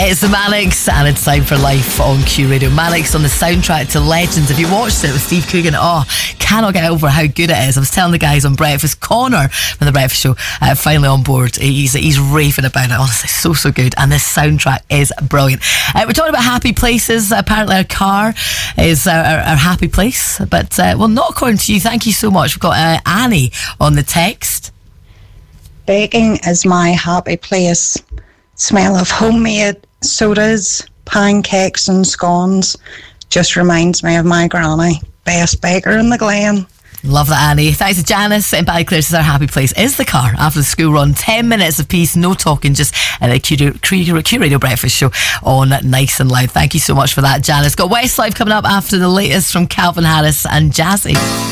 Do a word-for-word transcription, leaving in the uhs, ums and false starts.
It's the Manics, and it's time for Life on Q Radio. Manics on the soundtrack to Legends. If you watched it with Steve Coogan, oh, cannot get over how good it is. I was telling the guys on Breakfast, Connor from the Breakfast Show, uh, finally on board. He's he's raving about it. Honestly, so so good, and this soundtrack is brilliant. Uh, we're talking about happy places. Apparently, our car is our, our, our happy place, but uh, well, not according to you. Thank you so much. We've got uh, Annie on the text. Baking is my happy place. Smell of homemade sodas, pancakes and scones just reminds me of my granny. Best baker in the Glen. Love that, Annie. Thanks to Janice in Ballyclare. Says our happy place is the car after the school run. Ten minutes of peace, no talking, just uh, the Q, Q, Q Radio Breakfast Show on Nice and Loud. Thank you so much for that, Janice. Got Westlife coming up after the latest from Calvin Harris and Jazzy.